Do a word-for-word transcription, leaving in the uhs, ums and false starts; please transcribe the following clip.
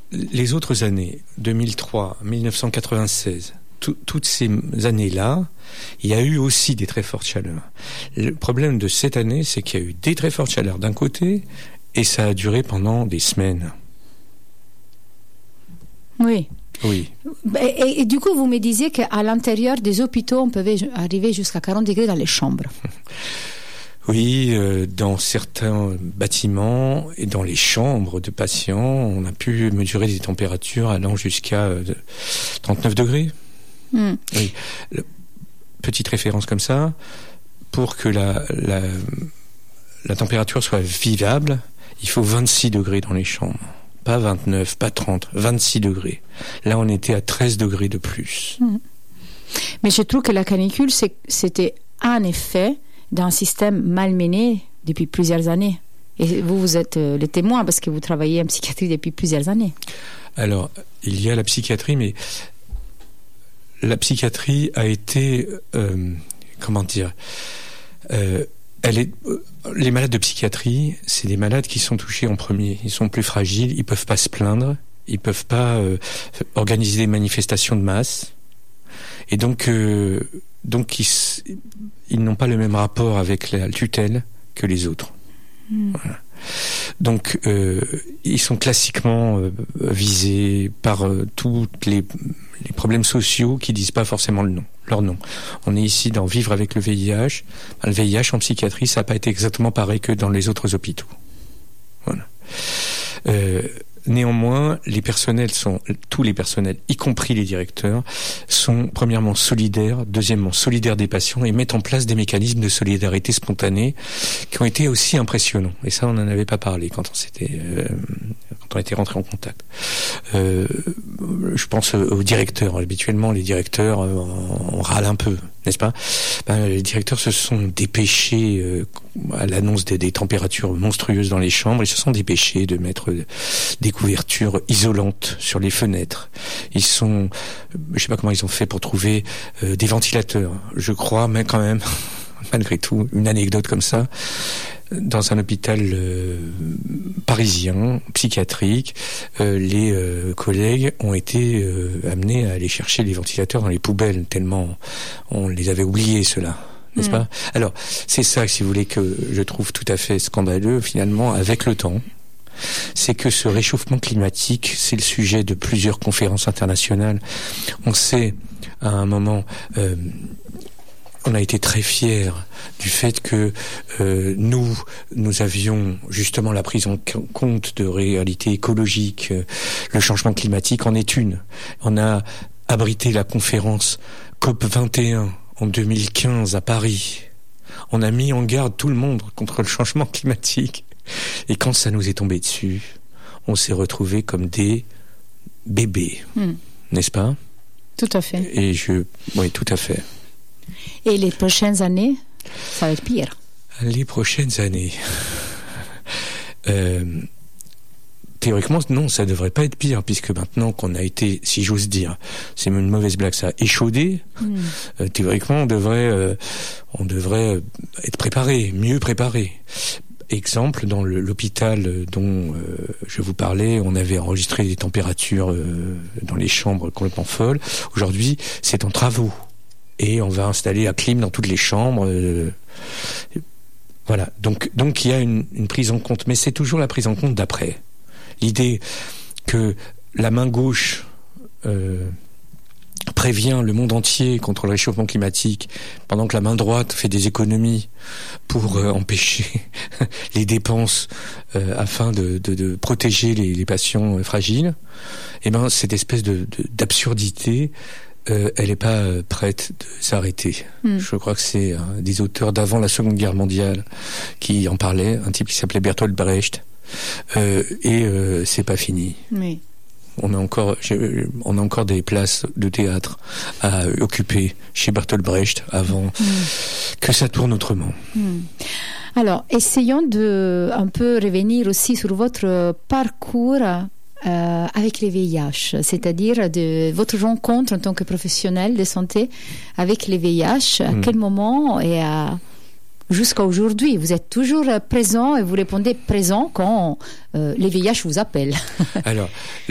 les autres années, deux mille trois, dix-neuf cent quatre-vingt-seize, tout, toutes ces années-là, il y a eu aussi des très fortes chaleurs. Le problème de cette année, c'est qu'il y a eu des très fortes chaleurs d'un côté, et ça a duré pendant des semaines. Oui. Oui. Et, et, et du coup, vous me disiez qu'à l'intérieur des hôpitaux, on pouvait arriver jusqu'à quarante degrés dans les chambres. Oui, euh, dans certains bâtiments et dans les chambres de patients, on a pu mesurer des températures allant jusqu'à euh, trente-neuf degrés. Mm. Oui. Le, petite référence comme ça, pour que la, la, la température soit vivable, il faut vingt-six degrés dans les chambres. Pas vingt-neuf, pas trente, vingt-six degrés. Là, on était à treize degrés de plus. Mmh. Mais je trouve que la canicule, c'est, c'était un effet d'un système malmené depuis plusieurs années. Et vous, vous êtes euh, le témoin parce que vous travaillez en psychiatrie depuis plusieurs années. Alors, il y a la psychiatrie, mais la psychiatrie a été, euh, comment dire, euh, elle est, les malades de psychiatrie, c'est des malades qui sont touchés en premier. Ils sont plus fragiles, ils peuvent pas se plaindre, ils peuvent pas euh, organiser des manifestations de masse, et donc, euh, donc ils, ils n'ont pas le même rapport avec la tutelle que les autres. Mmh. Voilà. Donc, euh, ils sont classiquement euh, visés par euh, tous les, les problèmes sociaux qui disent pas forcément le nom, leur nom. On est ici dans Vivre avec le V I H. Le V I H en psychiatrie, ça n'a pas été exactement pareil que dans les autres hôpitaux. Voilà. Euh, Néanmoins, les personnels sont, tous les personnels, y compris les directeurs, sont premièrement solidaires, deuxièmement solidaires des patients et mettent en place des mécanismes de solidarité spontanée qui ont été aussi impressionnants. Et ça, on n'en avait pas parlé quand on s'était, euh, quand on était rentré en contact. Euh, je pense aux directeurs. Habituellement, les directeurs, euh, on râle un peu, n'est-ce pas? Ben, les directeurs se sont dépêchés euh, à l'annonce des, des températures monstrueuses dans les chambres. Ils se sont dépêchés de mettre des couvertures isolantes sur les fenêtres. Ils sont, je sais pas comment ils ont fait pour trouver euh, des ventilateurs. Je crois, mais quand même, malgré tout, une anecdote comme ça, dans un hôpital euh, parisien, psychiatrique, euh, les euh, collègues ont été euh, amenés à aller chercher les ventilateurs dans les poubelles, tellement on les avait oubliés, ceux-là. N'est-ce mmh. pas? Alors, c'est ça, si vous voulez, que je trouve tout à fait scandaleux, finalement, avec le temps. C'est que ce réchauffement climatique, c'est le sujet de plusieurs conférences internationales. On sait, à un moment, euh, on a été très fiers du fait que euh, nous, nous avions justement la prise en compte de réalités écologiques. Euh, le changement climatique en est une. On a abrité la conférence COP vingt et un en deux mille quinze à Paris. On a mis en garde tout le monde contre le changement climatique. Et quand ça nous est tombé dessus, on s'est retrouvés comme des bébés, mmh. n'est-ce pas? Tout à fait. Et je, oui, tout à fait. Et les prochaines années, ça va être pire. Les prochaines années, euh, théoriquement, non, ça devrait pas être pire, puisque maintenant qu'on a été, si j'ose dire, c'est une mauvaise blague, ça, échaudé. Mmh. Euh, théoriquement, on devrait, euh, on devrait être préparé, mieux préparé. Exemple, dans le, l'hôpital dont euh, je vous parlais, on avait enregistré des températures euh, dans les chambres complètement folles. Aujourd'hui, c'est en travaux. Et on va installer la clim dans toutes les chambres. Euh, voilà. Donc, donc il y a une, une prise en compte. Mais c'est toujours la prise en compte d'après. L'idée que la main gauche euh, prévient le monde entier contre le réchauffement climatique, pendant que la main droite fait des économies pour euh, empêcher les dépenses euh, afin de, de, de protéger les, les patients euh, fragiles, eh ben cette espèce de, de d'absurdité, euh, elle n'est pas euh, prête de s'arrêter. Mm. Je crois que c'est hein, des auteurs d'avant la Seconde Guerre mondiale qui en parlaient, un type qui s'appelait Bertolt Brecht, euh, et euh, c'est pas fini. Oui. On a encore, on a encore des places de théâtre à occuper chez Bertolt Brecht avant mmh. que ça tourne autrement. Mmh. Alors, essayons de un peu revenir aussi sur votre parcours euh, avec les V I H, c'est-à-dire de votre rencontre en tant que professionnel de santé avec les V I H. À mmh. quel moment et à jusqu'à aujourd'hui, vous êtes toujours présent et vous répondez présent quand euh, les V I H vous appellent. Alors.